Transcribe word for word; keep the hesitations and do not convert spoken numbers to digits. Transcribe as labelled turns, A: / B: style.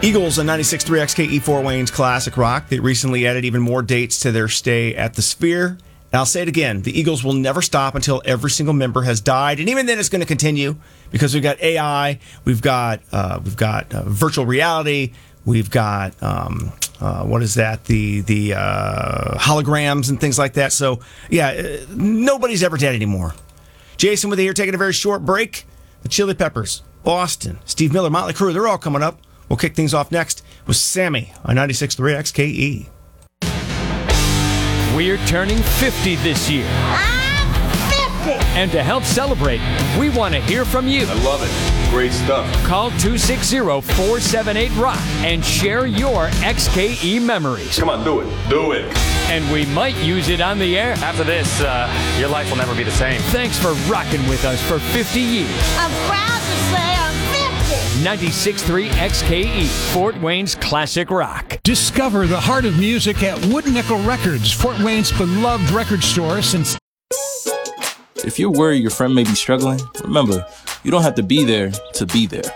A: Eagles on ninety-six point three X K E Fort Wayne's Classic Rock. They recently added even more dates to their stay at the Sphere. And I'll say it again, the Eagles will never stop until every single member has died. And even then it's going to continue because we've got A I, we've got uh, we've got uh, virtual reality, we've got, um, uh, what is that, the, the uh, holograms and things like that. So, yeah, uh, nobody's ever dead anymore. Jason with you here taking a very short break. The Chili Peppers, Boston, Steve Miller, Motley Crue, they're all coming up. We'll kick things off next with Sammy on ninety-six point three X K E.
B: We're turning fifty this year.
C: I'm fifty!
B: And to help celebrate, we want to hear from you.
D: I love it. Great stuff.
B: Call two six zero, four seven eight, ROCK and share your X K E memories.
D: Come on, do it. Do it.
B: And we might use it on the air.
E: After this, uh, your life will never be the same.
B: Thanks for rocking with us for fifty years.
C: I'm proud to say I'm fifty!
B: ninety-six point three X K E, Fort Wayne's Classic Rock.
F: Discover the heart of music at Wood Nickel Records, Fort Wayne's beloved record store since...
G: If you're worried your friend may be struggling, remember, you don't have to be there to be there.